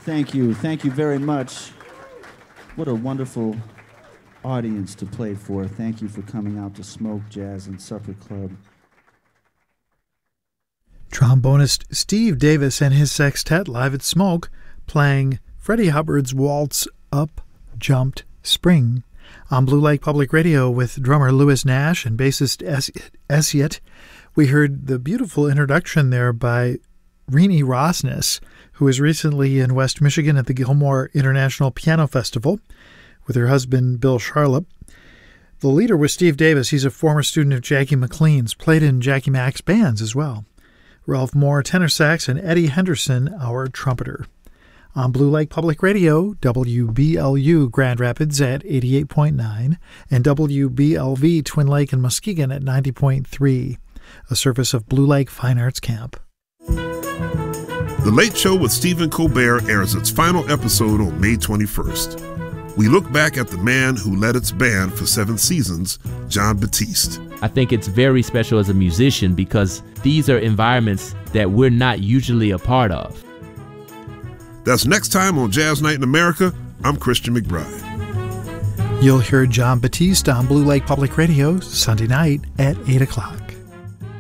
Thank you. Thank you very much. What a wonderful audience to play for. Thank you for coming out to Smoke Jazz and Supper Club. Trombonist Steve Davis and his sextet live at Smoke playing Freddie Hubbard's waltz Up, Jumped, Spring on Blue Lake Public Radio with drummer Louis Nash and bassist Esiet. We heard the beautiful introduction there by Rini Rosnes, who was recently in West Michigan at the Gilmore International Piano Festival with her husband Bill Charlap. The leader was Steve Davis. He's a former student of Jackie McLean's, played in Jackie Mack's bands as well. Ralph Moore, tenor sax, and Eddie Henderson, our trumpeter. On Blue Lake Public Radio, WBLU Grand Rapids at 88.9 and WBLV Twin Lake and Muskegon at 90.3, a service of Blue Lake Fine Arts Camp. The Late Show with Stephen Colbert airs its final episode on May 21st. We look back at the man who led its band for 7 seasons, Jon Batiste. I think it's very special as a musician because these are environments that we're not usually a part of. That's next time on Jazz Night in America. I'm Christian McBride. You'll hear Jon Batiste on Blue Lake Public Radio Sunday night at 8 o'clock.